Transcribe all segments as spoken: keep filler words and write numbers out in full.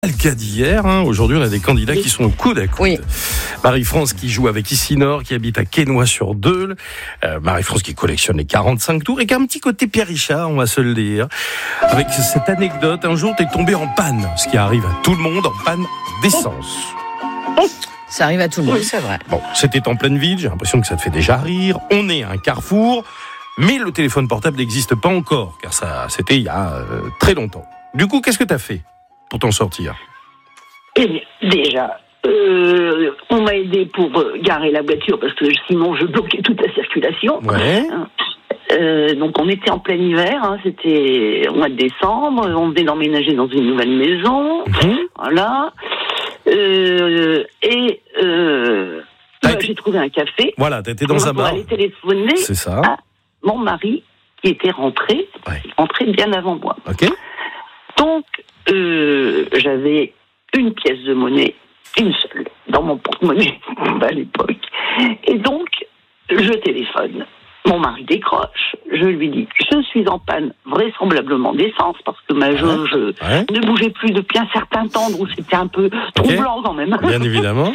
Le cas d'hier, hein. Aujourd'hui on a des candidats qui sont au coude à coude. Oui. Marie-France qui joue avec Isinor, qui habite à Quesnoy-sur-Deûle. Euh, Marie-France qui collectionne les quarante-cinq tours et qui a un petit côté Pierre Richard, on va se le dire. Avec cette anecdote, un jour t'es tombé en panne, ce qui arrive à tout le monde, en panne d'essence. Ça arrive à tout le monde, c'est vrai. Bon, c'était en pleine ville, j'ai l'impression que ça te fait déjà rire. On est à un carrefour, mais le téléphone portable n'existe pas encore, car ça, c'était il y a euh, très longtemps. Du coup, qu'est-ce que t'as fait pour t'en sortir? Eh bien, déjà, euh, on m'a aidé pour euh, garer la voiture parce que sinon je bloquais toute la circulation. Ouais. Euh, donc on était en plein hiver, hein, c'était au mois de décembre, on venait d'emménager dans une nouvelle maison, Mmh. voilà. Euh, et euh, bah, été... j'ai trouvé un café. Voilà, t'étais dans un pour bar. aller téléphoner C'est ça. à mon mari qui était rentré, Ouais. rentré bien avant moi. Ok. Donc, euh, j'avais une pièce de monnaie, une seule, dans mon porte-monnaie à l'époque. Et donc, je téléphone. Mon mari décroche. Je lui dis, je suis en panne vraisemblablement d'essence parce que ma jauge Ouais. ne bougeait plus depuis un certain temps, donc c'était un peu troublant quand même. Bien évidemment.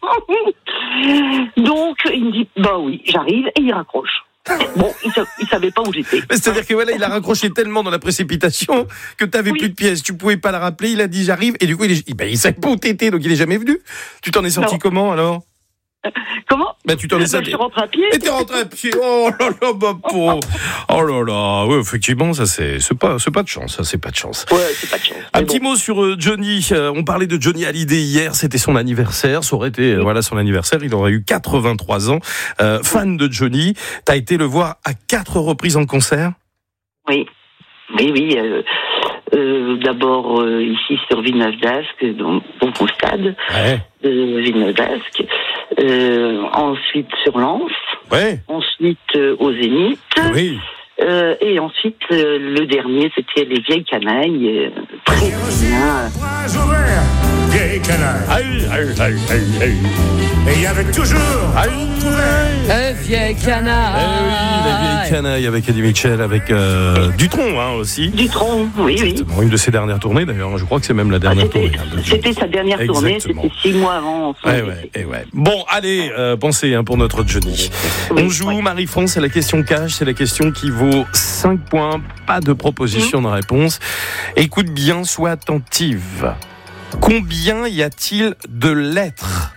Donc, il me dit, bah oui, j'arrive, et il raccroche. Bon, il, sa- il savait pas où j'étais. Mais c'est-à-dire que voilà, il a raccroché tellement dans la précipitation que t'avais Oui. plus de pièces, tu pouvais pas la rappeler, il a dit j'arrive, et du coup il est, ben, il savait pas où t'étais, donc il est jamais venu. Tu t'en es sorti Non. comment alors? Comment? Ben tu t'en es Bah, sorti. je suis rentrée à pied. Et t'es rentré à pied. Oh là là, ma pauvre. Oh là là. Oui, effectivement, ça c'est, c'est pas, c'est pas de chance. Ça c'est pas de chance. Ouais, c'est pas de chance. Un Mais petit bon. mot sur euh, Johnny. Euh, on parlait de Johnny Hallyday hier. C'était son anniversaire. Ça aurait été, euh, voilà, son anniversaire. Il aurait eu quatre-vingt-trois ans. Euh, fan de Johnny. T'as été le voir à quatre reprises en concert. Oui, oui, oui. Euh, euh, d'abord euh, ici sur Villeneuve-d'Ascq, donc au stade Ouais. de Villeneuve-d'Ascq. Euh, ensuite sur Lens. Ouais. Ensuite euh, au Zénith. Oui. Euh, et ensuite, euh, le dernier, c'était Les Vieilles Canailles. Euh, très bien. Bras ouverts, vieille canaille. Aïe, aïe, aïe, aïe, aïe. Et il y avait toujours Aïe. Euh, vieille Eh canard. oui, la vieille canaille avec Eddie Mitchell, avec euh, Dutronc hein, aussi. Dutronc, oui, oui. Exactement. Une de ses dernières tournées d'ailleurs. Je crois que c'est même la Ah, dernière c'était, tournée. hein, de- c'était sa dernière tournée, Exactement. c'était six mois avant son Ouais, décès. ouais, eh ouais. Bon, allez, euh, pensez hein, pour notre Johnny. Oui, On joue, ouais. Marie-France, c'est la question cash, c'est la question qui vaut cinq points, pas de proposition Mmh. de réponse. Écoute bien, sois attentive. Combien y a-t-il de lettres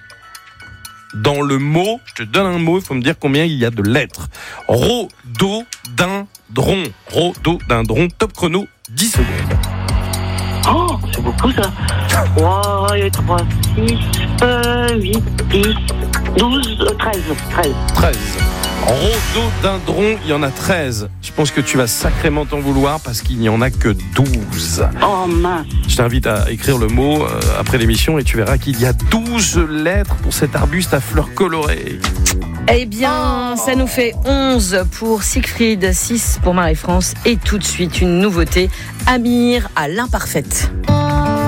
dans le mot? Je te donne un mot, il faut me dire combien il y a de lettres. Rhododendron. Rhododendron, top chrono, dix secondes. Oh, c'est beaucoup ça. trois, trois, six, huit, dix, douze, treize. treize. treize. Rhododendron, il y en a treize. Je pense que tu vas sacrément t'en vouloir parce qu'il n'y en a que douze. Oh mince. Je t'invite à écrire le mot euh, après l'émission et tu verras qu'il y a douze lettres pour cet arbuste à fleurs colorées. Eh bien, ça nous fait onze pour Siegfried, six pour Marie-France. Et tout de suite, une nouveauté. Amir à l'imparfaite.